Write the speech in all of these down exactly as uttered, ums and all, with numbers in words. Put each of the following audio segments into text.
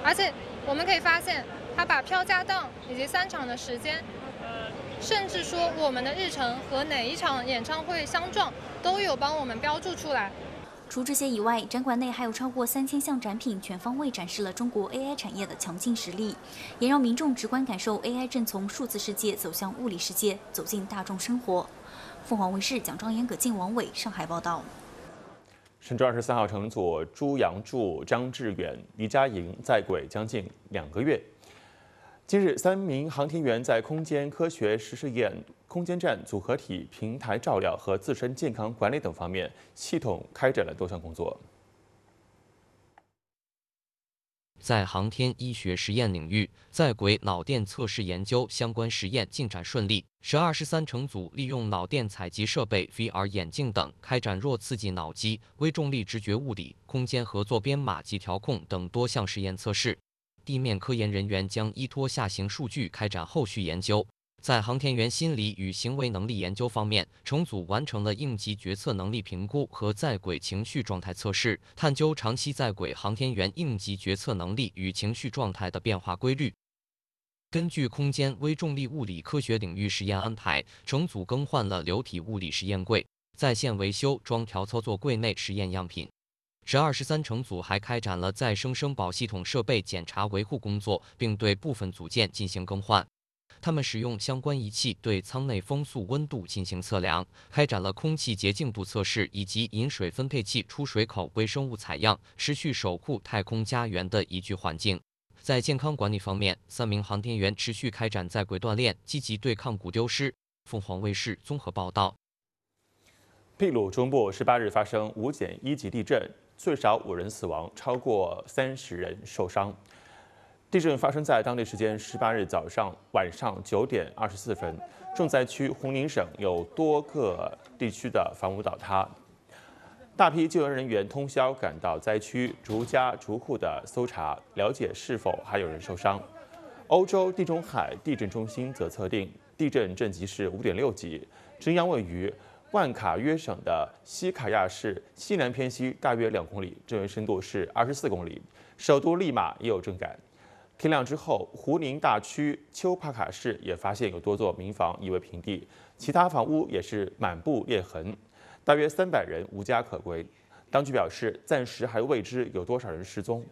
而且我们可以发现，它把票价档以及散场的时间，甚至说我们的日程和哪一场演唱会相撞，都有帮我们标注出来。 除这些以外，展馆内还有超过三千项展品，全方位展示了中国 A I 产业的强劲实力，也让民众直观感受 A I 正从数字世界走向物理世界，走进大众生活。凤凰卫视蒋庄严、葛静、王伟上海报道。 神舟二十三号乘组朱杨柱、张志远、黎佳莹在轨将近两个月。今日，三名航天员在空间科学实试验、空间站组合体、平台照料和自身健康管理等方面系统开展了多项工作。 在航天医学实验领域，在轨脑电测试研究相关实验进展顺利。神二十三乘组利用脑电采集设备、V R 眼镜等，开展弱刺激脑机、微重力直觉物理、空间合作编码及调控等多项实验测试。地面科研人员将依托下行数据开展后续研究。在航天员心理与行为能力研究方面，乘组完成了应急决策能力评估和在轨情绪状态测试，探究长期在轨航天员应急决策能力与情绪状态的变化规律。根据空间微重力物理科学领域实验安排，乘组更换了流体物理实验柜，在线维修装调操作柜内实验样品。神二十三乘组还开展了再生生保系统设备检查维护工作，并对部分组件进行更换。他们使用相关仪器对舱内风速温度进行测量，开展了空气洁净度测试以及饮水分配器出水口微生物采样，持续守护太空家园的宜居环境。在健康管理方面，三名航天员持续开展在轨锻炼，积极对抗骨丢失。凤凰卫视综合报道。 秘鲁中部十八日发生五点一级地震，最少五人死亡，超过三十人受伤。地震发生在当地时间十八日早上晚上九点二十四分，重灾区红宁省有多个地区的房屋倒塌，大批救援人员通宵赶到灾区，逐家逐户的搜查，了解是否还有人受伤。欧洲地中海地震中心则测定地震震级是五点六级，震央位于万卡约省的西卡亚市西南偏西大约两公里，震源深度是二十四公里。首都利马也有震感。天亮之后，胡宁大区丘帕卡市也发现有多座民房夷为平地，其他房屋也是满布裂痕，大约三百人无家可归。当局表示，暂时还未知有多少人失踪。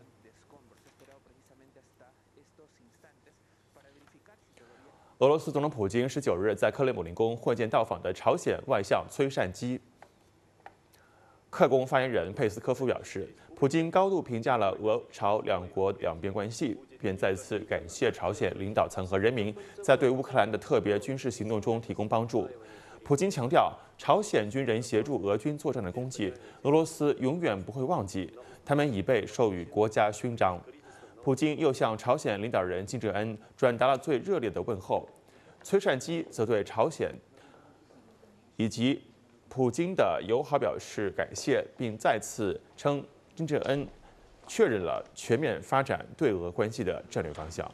俄罗斯总统普京十九日在克里姆林宫会见到访的朝鲜外相崔善基。克宫发言人佩斯科夫表示，普京高度评价了俄朝两国两边关系，并再次感谢朝鲜领导层和人民在对乌克兰的特别军事行动中提供帮助。普京强调，朝鲜军人协助俄军作战的功绩，俄罗斯永远不会忘记，他们已被授予国家勋章。普京又向朝鲜领导人金正恩转达了最热烈的问候。崔善基则对朝鲜以及普京的友好表示感谢，并再次称金正恩确认了全面发展对俄关系的战略方向。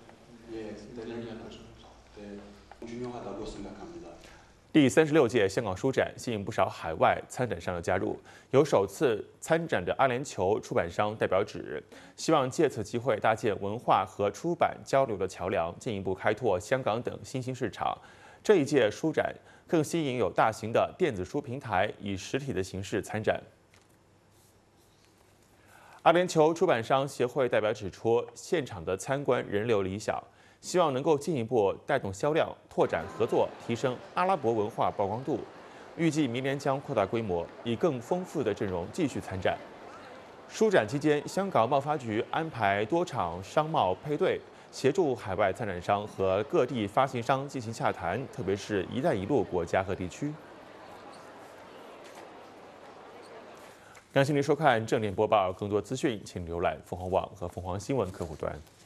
第三十六届香港书展吸引不少海外参展商的加入，有首次参展的阿联酋出版商代表指，希望借此机会搭建文化和出版交流的桥梁，进一步开拓香港等新兴市场。这一届书展更吸引有大型的电子书平台以实体的形式参展。阿联酋出版商协会代表指出，现场的参观人流理想，希望能够进一步带动销量，拓展合作，提升阿拉伯文化曝光度。预计明年将扩大规模，以更丰富的阵容继续参展。书展期间，香港贸发局安排多场商贸配对，协助海外参展商和各地发行商进行洽谈，特别是“一带一路”国家和地区。感谢您收看正点播报，更多资讯请浏览凤凰网和凤凰新闻客户端。